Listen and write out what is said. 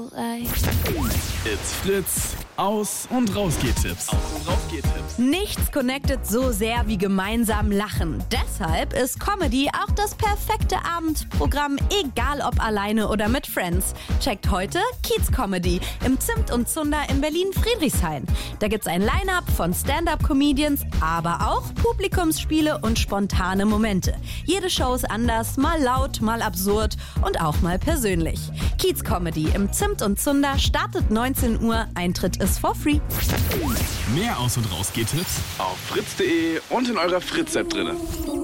It's Fritz, Aus- und Rausgehtipps. Nichts connectet so sehr wie gemeinsam lachen. Deshalb ist Comedy auch das perfekte Abendprogramm, egal ob alleine oder mit Friends. Checkt heute Kiez Comedy im Zimt und Zunder in Berlin-Friedrichshain. Da gibt's ein Line-Up von Stand-Up-Comedians, aber auch Publikumsspiele und spontane Momente. Jede Show ist anders, mal laut, mal absurd und auch mal persönlich. Kiez Comedy im Zimt und Zunder startet 19 Uhr. Eintritt ist for free. Mehr Aus- und Rausgehtipps Auf fritz.de und in eurer Fritz-App drinne.